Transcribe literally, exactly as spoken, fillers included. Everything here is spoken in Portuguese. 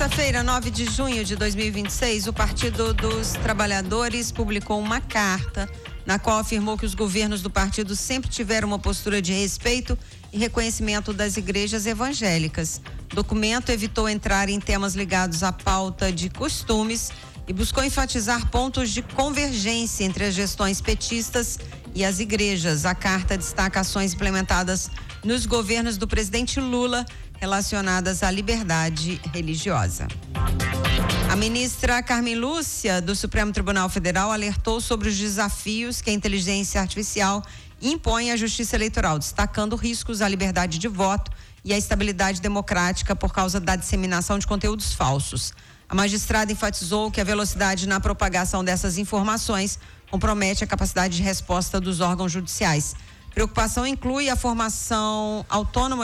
terça-feira, nove de junho de dois mil e vinte e seis, o Partido dos Trabalhadores publicou uma carta na qual afirmou que os governos do partido sempre tiveram uma postura de respeito e reconhecimento das igrejas evangélicas. O documento evitou entrar em temas ligados à pauta de costumes e buscou enfatizar pontos de convergência entre as gestões petistas e as igrejas. A carta destaca ações implementadas nos governos do presidente Lula relacionadas à liberdade religiosa. A ministra Carmen Lúcia, do Supremo Tribunal Federal, alertou sobre os desafios que a inteligência artificial impõe à justiça eleitoral, destacando riscos à liberdade de voto e à estabilidade democrática por causa da disseminação de conteúdos falsos. A magistrada enfatizou que a velocidade na propagação dessas informações compromete a capacidade de resposta dos órgãos judiciais. Preocupação inclui a formação autônoma